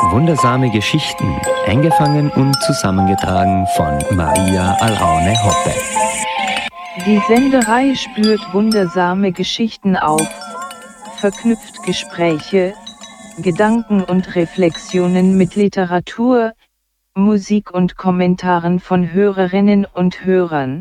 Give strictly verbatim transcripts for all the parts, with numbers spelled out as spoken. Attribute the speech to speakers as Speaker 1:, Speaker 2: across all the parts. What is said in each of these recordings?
Speaker 1: Wundersame Geschichten, eingefangen und zusammengetragen von Maria Alraune-Hoppe.
Speaker 2: Die Senderei spürt wundersame Geschichten auf, verknüpft Gespräche, Gedanken und Reflexionen mit Literatur, Musik und Kommentaren von Hörerinnen und Hörern.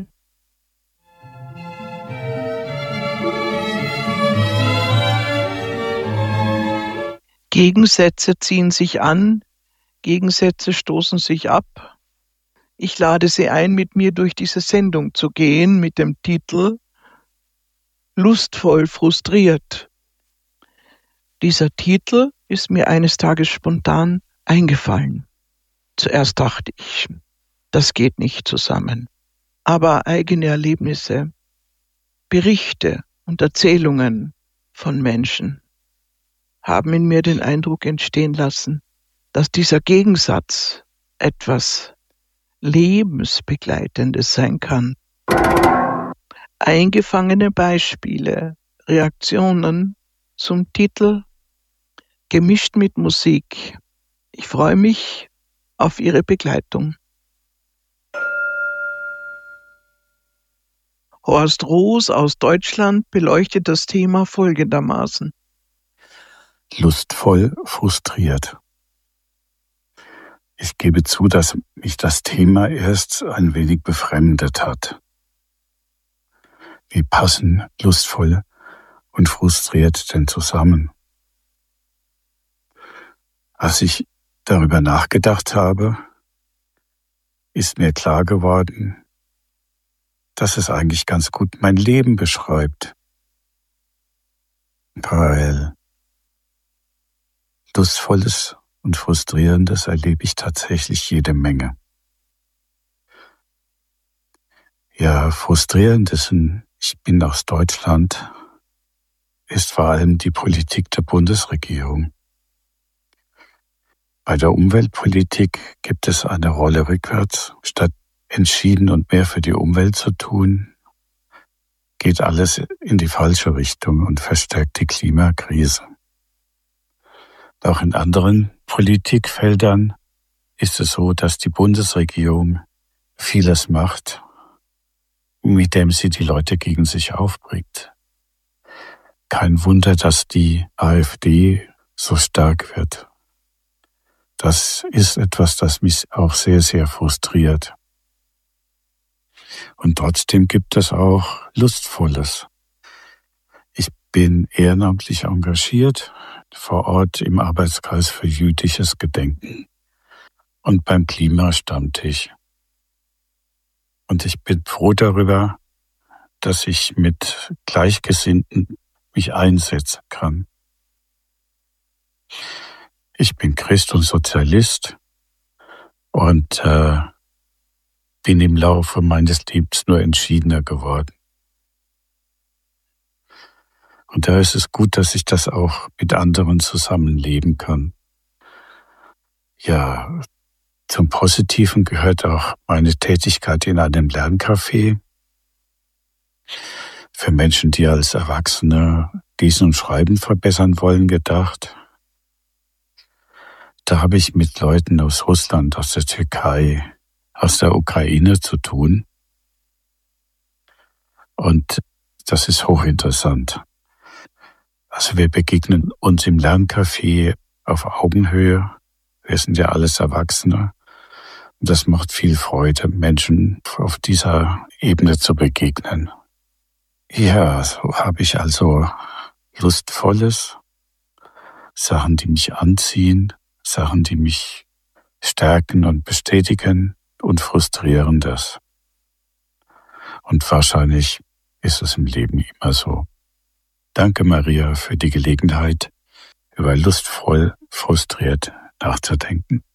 Speaker 3: Gegensätze ziehen sich an, Gegensätze stoßen sich ab. Ich lade Sie ein, mit mir durch diese Sendung zu gehen mit dem Titel Lustvoll frustriert. Dieser Titel ist mir eines Tages spontan eingefallen. Zuerst dachte ich, das geht nicht zusammen. Aber eigene Erlebnisse, Berichte und Erzählungen von Menschen haben in mir den Eindruck entstehen lassen, dass dieser Gegensatz etwas Lebensbegleitendes sein kann. Eingefangene Beispiele, Reaktionen zum Titel gemischt mit Musik. Ich freue mich auf Ihre Begleitung. Horst Roos aus Deutschland beleuchtet das Thema folgendermaßen.
Speaker 4: Lustvoll frustriert. Ich gebe zu, dass mich das Thema erst ein wenig befremdet hat. Wie passen lustvoll und frustriert denn zusammen? Als ich darüber nachgedacht habe, ist mir klar geworden, dass es eigentlich ganz gut mein Leben beschreibt. Weil Lustvolles und Frustrierendes erlebe ich tatsächlich jede Menge. Ja, Frustrierendes, ich bin aus Deutschland, ist vor allem die Politik der Bundesregierung. Bei der Umweltpolitik gibt es eine Rolle rückwärts. Statt entschieden und mehr für die Umwelt zu tun, geht alles in die falsche Richtung und verstärkt die Klimakrise. Auch in anderen Politikfeldern ist es so, dass die Bundesregierung vieles macht, mit dem sie die Leute gegen sich aufbringt. Kein Wunder, dass die AfD so stark wird. Das ist etwas, das mich auch sehr, sehr frustriert. Und trotzdem gibt es auch Lustvolles. Ich bin ehrenamtlich engagiert vor Ort im Arbeitskreis für jüdisches Gedenken und beim Klimastammtisch. Und ich bin froh darüber, dass ich mit Gleichgesinnten mich einsetzen kann. Ich bin Christ und Sozialist und äh, bin im Laufe meines Lebens nur entschiedener geworden. Und da ist es gut, dass ich das auch mit anderen zusammenleben kann. Ja, zum Positiven gehört auch meine Tätigkeit in einem Lerncafé für Menschen, die als Erwachsene Lesen und Schreiben verbessern wollen, gedacht. Da habe ich mit Leuten aus Russland, aus der Türkei, aus der Ukraine zu tun. Und das ist hochinteressant. Also wir begegnen uns im Lerncafé auf Augenhöhe. Wir sind ja alles Erwachsene. Und das macht viel Freude, Menschen auf dieser Ebene zu begegnen. Ja, so habe ich also Lustvolles, Sachen, die mich anziehen, Sachen, die mich stärken und bestätigen und Frustrierendes. Und wahrscheinlich ist es im Leben immer so. Danke, Maria, für die Gelegenheit, über lustvoll frustriert nachzudenken.